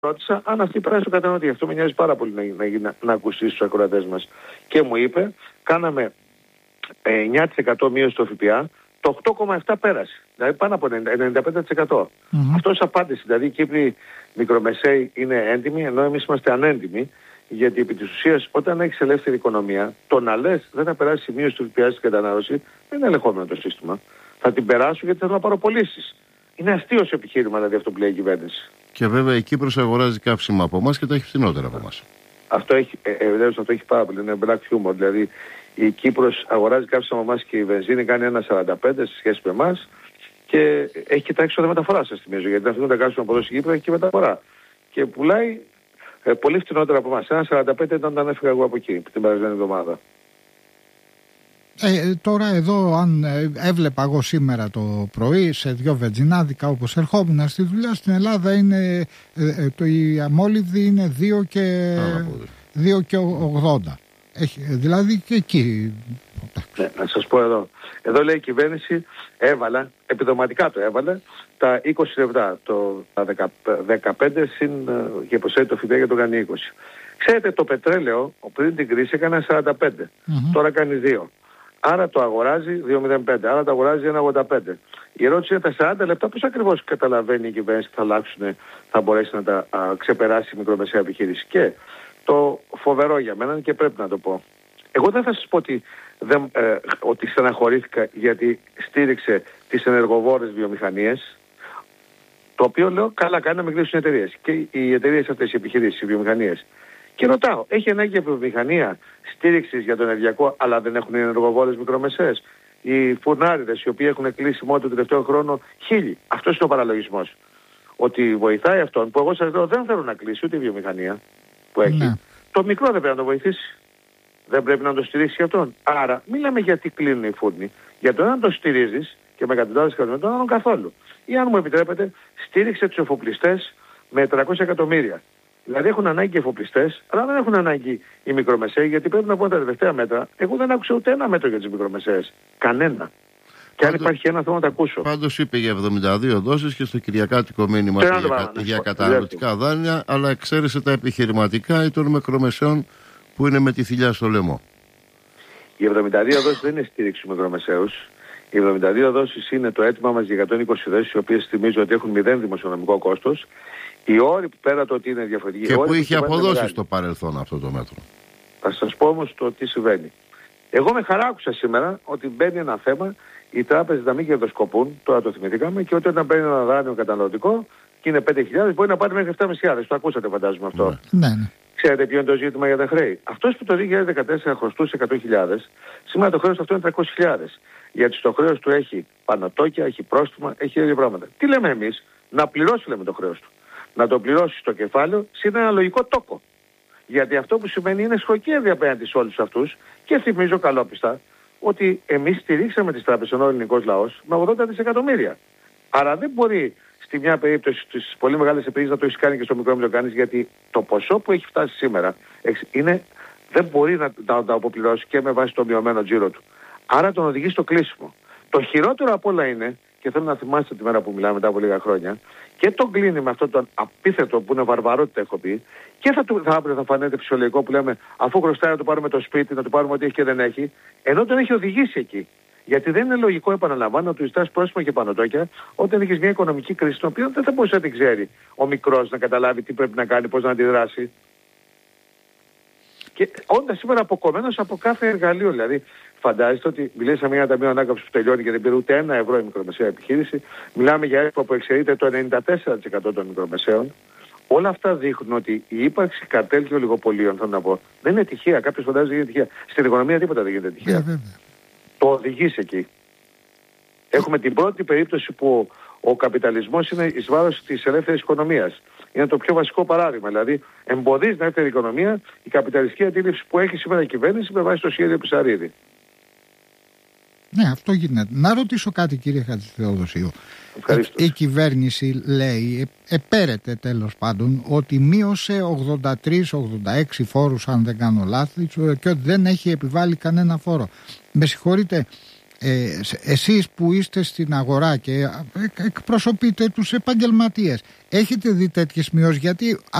ρώτησα αν αυτή περάσει το καταναλωτή. Αυτό με νοιάζει πάρα πολύ να ακουστεί στους ακροατές μας. Και μου είπε, κάναμε 9% μείωση στο ΦΠΑ, το 8,7% πέρασε. Δηλαδή πάνω από 95%. Αυτό απάντηση. Δηλαδή οι Κύπροι μικρομεσαίοι είναι έντιμοι, ενώ εμείς είμαστε ανέντιμοι. Γιατί επί της ουσίας, όταν έχεις ελεύθερη οικονομία, το να λες δεν θα περάσει η μείωση του ΦΠΑ στην κατανάλωση, δεν είναι ελεγχόμενο το σύστημα. Θα την περάσω γιατί θέλω να πάρω πωλήσεις. Είναι αστείο επιχείρημα δηλαδή αυτό που λέει η κυβέρνηση. Και βέβαια η Κύπρος αγοράζει καύσιμα από εμάς και τα έχει φθηνότερα από εμάς. Αυτό έχει πάρα πολύ. Είναι black humor. Δηλαδή η Κύπρος αγοράζει καύσιμα από εμάς και η βενζίνη κάνει 1,45 σε σχέση με εμάς και έχει και τα έξοδα μεταφοράς, σας θυμίζω. Γιατί αφήνουν τα καύσιμα από εδώ στην Κύπρο έχει και μεταφορά. Και πουλάει πολύ φτηνότερα από εμάς. 1,45 ήταν όταν έφυγα εγώ από εκεί την περασμένη εβδομάδα. Τώρα εδώ, αν έβλεπα εγώ σήμερα το πρωί σε 2 βενζινάδικα όπως ερχόμουν στη δουλειά, στην Ελλάδα είναι η αμόλυβδη είναι 2 και 80. Δηλαδή και εκεί. Ναι, να σας πω εδώ. Εδώ λέει η κυβέρνηση επιδοματικά το έβαλε τα 20 λεπτά, τα 15 συν και προσθέτει το ΦΠΑ για το κάνει 20. Ξέρετε, το πετρέλαιο πριν την κρίση έκανε 45, τώρα κάνει 2. Άρα το αγοράζει 2,05, άρα το αγοράζει 1,85. Η ερώτηση είναι τα 40 λεπτά πώς ακριβώς καταλαβαίνει η κυβέρνηση ότι θα αλλάξουν, θα μπορέσει να τα ξεπεράσει η μικρομεσαία επιχείρηση. Και το φοβερό για μένα και πρέπει να το πω. Εγώ δεν θα σας πω ότι στεναχωρήθηκα γιατί στήριξε τις ενεργοβόρες βιομηχανίες, το οποίο λέω καλά κάνει να με κλείσουν εταιρείες. Και οι εταιρείες αυτές, οι επιχειρήσεις, οι βιομηχανίες. Και ρωτάω, έχει ανάγκη η βιομηχανία στήριξης για το ενεργειακό, αλλά δεν έχουν ενεργοβόρες μικρομεσαίες? Οι φουρνάριδες, οι οποίοι έχουν κλείσει μόνο τον τελευταίο χρόνο 1.000. Αυτός είναι ο παραλογισμός. Ότι βοηθάει αυτόν που εγώ σας λέω δεν θέλω να κλείσει ούτε η βιομηχανία που έχει. Ναι. Το μικρό δεν πρέπει να το βοηθήσει. Δεν πρέπει να το στηρίξει αυτόν. Άρα, μιλάμε γιατί κλείνουν οι φούρνοι. Για το έναν το στηρίζεις και με εκατοντάδες εκατομμύρια, τον άλλον καθόλου. Ή αν μου επιτρέπετε, στήριξε τους εφοπλιστές με 300 εκατομμύρια. Δηλαδή έχουν ανάγκη οι εφοπλιστές, αλλά δεν έχουν ανάγκη οι μικρομεσαίοι, γιατί πρέπει να πω τα τελευταία μέτρα. Εγώ δεν άκουσα ούτε ένα μέτρο για τις μικρομεσαίες. Κανένα. Και αν υπάρχει ένα θέλω να το ακούσω. Πάντως είπε για 72 δόσεις και στο κυριακάτικο μήνυμα για καταναλωτικά δάνεια, αλλά εξαίρεσε τα επιχειρηματικά ή των μικρομεσαίων που είναι με τη θηλιά στο λαιμό. Οι 72 δόσεις δεν είναι στήριξη στους μικρομεσαίους. Οι 72 δόσεις είναι το αίτημά μας για 120 δόσεις, οι οποίες θυμίζω ότι έχουν 0 δημοσιονομικό κόστος. Οι όροι που πέρα το ότι είναι διαφορετικοί. Και που είχε αποδώσει στο παρελθόν αυτό το μέτρο. Θα σας πω όμως το τι συμβαίνει. Εγώ με χαρά άκουσα σήμερα ότι μπαίνει ένα θέμα, οι τράπεζες να μην κερδοσκοπούν, τώρα το θυμηθήκαμε, και ότι όταν παίρνει ένα δάνειο καταναλωτικό και είναι 5.000 μπορεί να πάρει μέχρι 7.500. Το ακούσατε φαντάζομαι αυτό. Ναι. Ξέρετε ποιο είναι το ζήτημα για τα χρέη? Αυτός που το 2014 χρωστούσε 100.000, σήμερα το χρέος αυτό είναι 300.000. Γιατί στο χρέος του έχει πανωτόκια, έχει πρόστιμα, έχει ίδια πράγματα. Τι λέμε εμείς? Να πληρώσει, λέμε, το χρέος του. Να το πληρώσει στο κεφάλαιο σε ένα λογικό τόκο. Γιατί αυτό που σημαίνει είναι σχοκέρδη απέναντι σε όλους αυτούς και θυμίζω καλόπιστα ότι εμείς στηρίξαμε τις τράπεζες, ο ελληνικός λαός, με 80 δισεκατομμύρια. Άρα δεν μπορεί στη μια περίπτωση στις πολύ μεγάλες επιχειρήσεις να το έχεις κάνει και στο μικρό μην το κάνεις, γιατί το ποσό που έχει φτάσει σήμερα δεν μπορεί να το αποπληρώσει και με βάση το μειωμένο τζίρο του. Άρα τον οδηγεί στο κλείσιμο. Το χειρότερο απ' όλα είναι, και θέλω να θυμάστε τη μέρα που μιλάμε μετά από λίγα χρόνια, και τον κλείνει με αυτό το απίθετο που είναι βαρβαρότητα, έχω πει, και αύριο θα φανέται φυσιολογικό που λέμε αφού χρωστάει να το πάρουμε το σπίτι, να το πάρουμε ό,τι έχει και δεν έχει, ενώ τον έχει οδηγήσει εκεί. Γιατί δεν είναι λογικό, επαναλαμβάνω, να του ζητάς πρόστιμα και πανωτόκια όταν έχεις μια οικονομική κρίση, την οποία δεν θα μπορούσε να την ξέρει ο μικρός να καταλάβει τι πρέπει να κάνει, πώς να αντιδράσει. Και όντας σήμερα αποκομμένος από κάθε εργαλείο, δηλαδή. Φαντάζεστε ότι μιλήσαμε για ένα ταμείο ανάκαμψης που τελειώνει και δεν πήρε ούτε €1 η μικρομεσαία επιχείρηση. Μιλάμε για ΕΠΟ που εξαιρείται το 94% των μικρομεσαίων. Όλα αυτά δείχνουν ότι η ύπαρξη καρτέλ και ολιγοπολίων, θέλω να πω, δεν είναι τυχαία. Κάποιος φαντάζει ότι είναι τυχαία. Στην οικονομία τίποτα δεν γίνεται τυχαία. Το οδηγείς εκεί. Έχουμε την πρώτη περίπτωση που ο καπιταλισμός είναι εις βάρος της ελεύθερης οικονομίας. Είναι το πιο βασικό παράδειγμα. Δηλαδή, εμποδίζει την ελεύθερη οικονομία η καπιταλιστική αντίληψη που έχει σήμερα η κυβέρνηση με βάση το σχέδιο Πισαρίδη. Ναι, αυτό γίνεται. Να ρωτήσω κάτι, κύριε Χατζηθεοδοσίου. Η κυβέρνηση λέει, επέρεται τέλος πάντων, ότι μείωσε 83-86 φόρους, αν δεν κάνω λάθος, και ότι δεν έχει επιβάλει κανένα φόρο. Με συγχωρείτε, εσείς που είστε στην αγορά και εκπροσωπείτε τους επαγγελματίες, έχετε δει τέτοιες μειώσεις? Γιατί